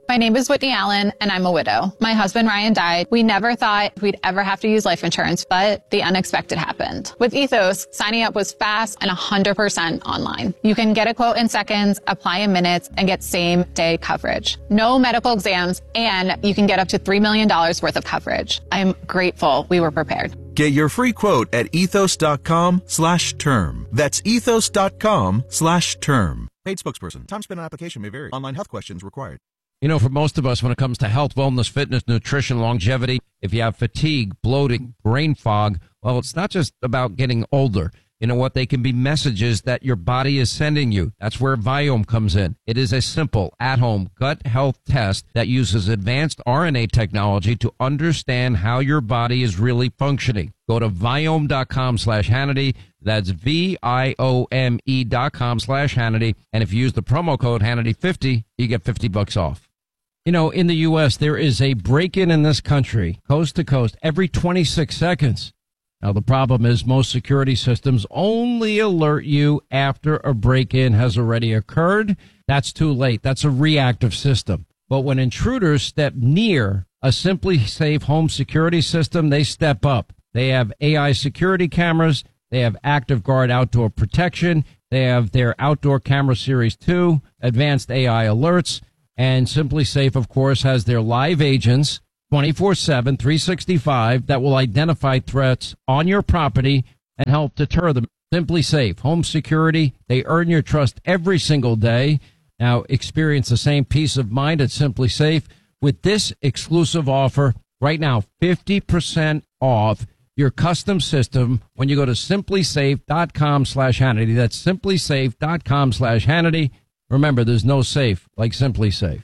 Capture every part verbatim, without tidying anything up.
My name is Whitney Allen, and I'm a widow. My husband, Ryan, died. We never thought we'd ever have to use life insurance, but the unexpected happened. With Ethos, signing up was fast and one hundred percent online. You can get a quote in seconds, apply in minutes, and get same-day coverage. No medical exams, and you can get up to three million dollars worth of coverage. I'm grateful we were prepared. Get your free quote at ethos.com slash term. That's ethos.com slash term. Paid spokesperson. Time spent on application may vary. Online health questions required. You know, for most of us, when it comes to health, wellness, fitness, nutrition, longevity, if you have fatigue, bloating, brain fog, well, it's not just about getting older. You know what? They can be messages that your body is sending you. That's where Viome comes in. It is a simple, at-home gut health test that uses advanced R N A technology to understand how your body is really functioning. Go to Viome.com slash Hannity. That's V-I-O-M-E dot com slash Hannity. And if you use the promo code Hannity fifty, you get fifty bucks off. You know, in the U S, there is a break-in in this country, coast to coast, every twenty-six seconds. Now, the problem is most security systems only alert you after a break-in has already occurred. That's too late. That's a reactive system. But when intruders step near a Simply Safe home security system, they step up. They have A I security cameras. They have Active Guard outdoor protection. They have their Outdoor Camera Series two, advanced A I alerts. And Simply Safe, of course, has their live agents twenty-four seven, three sixty-five that will identify threats on your property and help deter them. Simply Safe home security. They earn your trust every single day. Now experience the same peace of mind at Simply Safe with this exclusive offer right now, fifty percent off your custom system when you go to simplysafe.com slash Hannity. That's simplysafe.com slash Hannity. Remember, there's no safe like Simply Safe.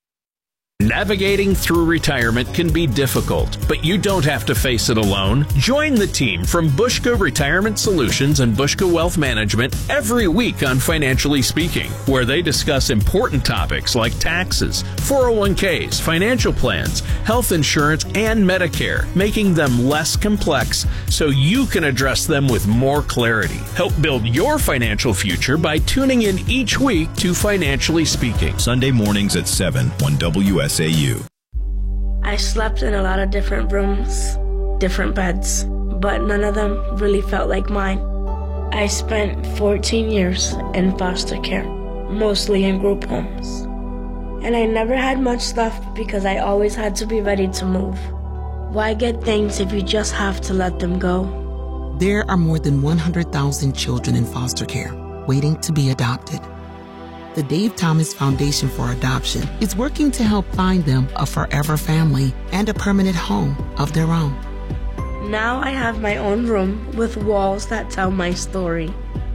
Navigating through retirement can be difficult, but you don't have to face it alone. Join the team from Bushka Retirement Solutions and Bushka Wealth Management every week on Financially Speaking, where they discuss important topics like taxes, four oh one k's, financial plans, health insurance, and Medicare, making them less complex so you can address them with more clarity. Help build your financial future by tuning in each week to Financially Speaking. Sunday mornings at seven on W S A U. I slept in a lot of different rooms, different beds, but none of them really felt like mine. I spent fourteen years in foster care, mostly in group homes. And I never had much left because I always had to be ready to move. Why get things if you just have to let them go? There are more than one hundred thousand children in foster care waiting to be adopted. The Dave Thomas Foundation for Adoption is working to help find them a forever family and a permanent home of their own. Now I have my own room with walls that tell my story.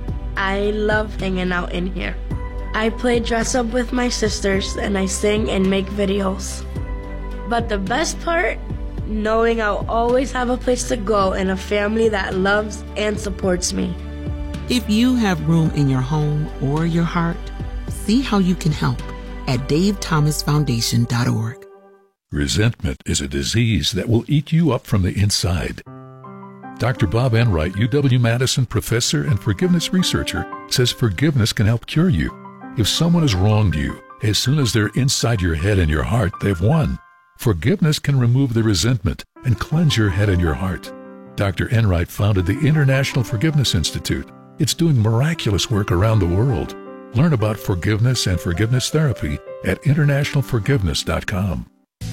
I love hanging out in here. I play dress up with my sisters and I sing and make videos. But the best part? Knowing I'll always have a place to go and a family that loves and supports me. If you have room in your home or your heart, see how you can help at dave thomas foundation dot org. Resentment is a disease that will eat you up from the inside. Doctor Bob Enright, U W-Madison professor and forgiveness researcher, says forgiveness can help cure you. If someone has wronged you, as soon as they're inside your head and your heart, they've won. Forgiveness can remove the resentment and cleanse your head and your heart. Doctor Enright founded the International Forgiveness Institute. It's doing miraculous work around the world. Learn about forgiveness and forgiveness therapy at international forgiveness dot com.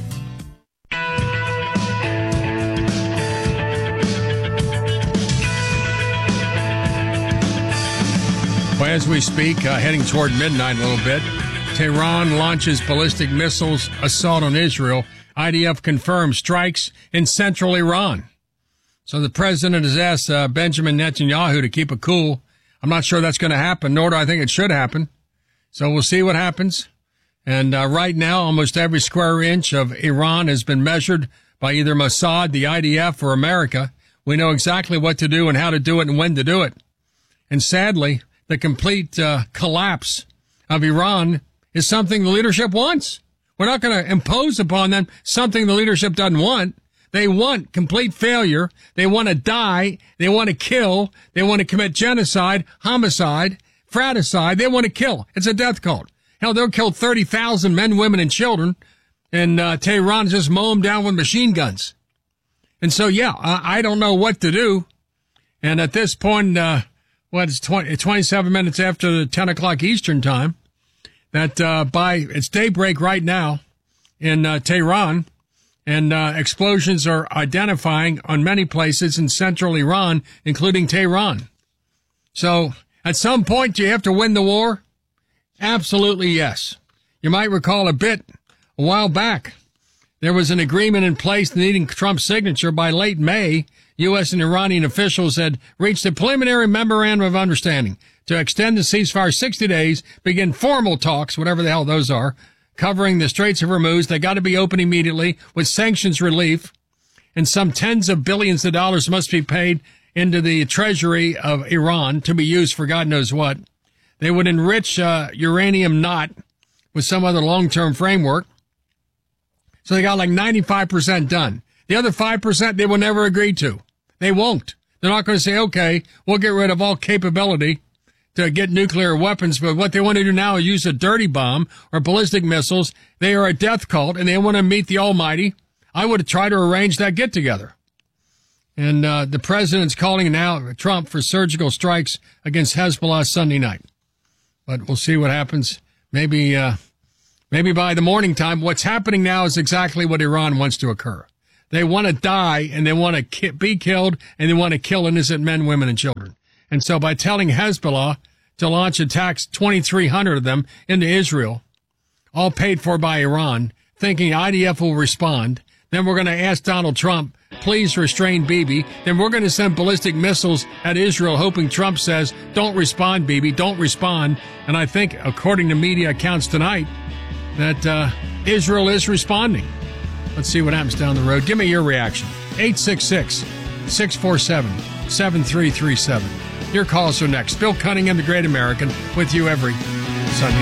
Well, as we speak, uh, heading toward midnight a little bit, Tehran launches ballistic missiles assault on Israel. I D F confirms strikes in central Iran. So the president has asked uh, Benjamin Netanyahu to keep it cool. I'm not sure that's going to happen, nor do I think it should happen. So we'll see what happens. And uh, right now, almost every square inch of Iran has been measured by either Mossad, the I D F, or America. We know exactly what to do and how to do it and when to do it. And sadly, the complete uh, collapse of Iran is something the leadership wants. We're not going to impose upon them something the leadership doesn't want. They want complete failure. They want to die. They want to kill. They want to commit genocide, homicide, fratricide. They want to kill. It's a death cult. Hell, they'll kill thirty thousand men, women, and children, and uh, Tehran just mow them down with machine guns. And so, yeah, I, I don't know what to do. And at this point, uh, what, it's twenty, twenty-seven minutes after the ten o'clock Eastern time, that uh, by, it's daybreak right now in uh, Tehran, and uh, explosions are identifying on many places in central Iran, including Tehran. So at some point, do you have to win the war? Absolutely, yes. You might recall a bit a while back. There was an agreement in place needing Trump's signature. By late May, U S and Iranian officials had reached a preliminary memorandum of understanding to extend the ceasefire sixty days, begin formal talks, whatever the hell those are, covering the Straits of Hormuz. They got to be open immediately with sanctions relief, and some tens of billions of dollars must be paid into the treasury of Iran to be used for God knows what. They would enrich uh, uranium not with some other long-term framework. So they got like ninety-five percent done. The other five percent they will never agree to. They won't. They're not going to say, okay, we'll get rid of all capability to get nuclear weapons, but what they want to do now is use a dirty bomb or ballistic missiles. They are a death cult, and they want to meet the Almighty. I would try to arrange that get-together. And uh, the president's calling now Trump for surgical strikes against Hezbollah Sunday night. But we'll see what happens. Maybe uh, maybe by the morning time. What's happening now is exactly what Iran wants to occur. They want to die, and they want to ki- be killed, and they want to kill innocent men, women, and children. And so by telling Hezbollah to launch attacks, twenty-three hundred of them, into Israel, all paid for by Iran, thinking I D F will respond. Then we're going to ask Donald Trump, please restrain Bibi. Then we're going to send ballistic missiles at Israel, hoping Trump says, don't respond, Bibi, don't respond. And I think, according to media accounts tonight, that uh, Israel is responding. Let's see what happens down the road. Give me your reaction. eight six six, six four seven, seven three three seven. Your calls are next. Bill Cunningham, the Great American, with you every Sunday.